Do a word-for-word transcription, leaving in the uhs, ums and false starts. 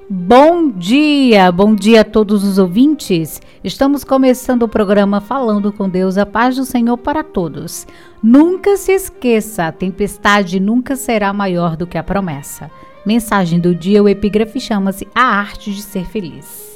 Bom dia, bom dia a todos os ouvintes. Estamos começando o programa Falando com Deus, a paz do Senhor para todos. Nunca se esqueça, a tempestade nunca será maior do que a promessa. Mensagem do dia, o epígrafe chama-se A Arte de Ser Feliz.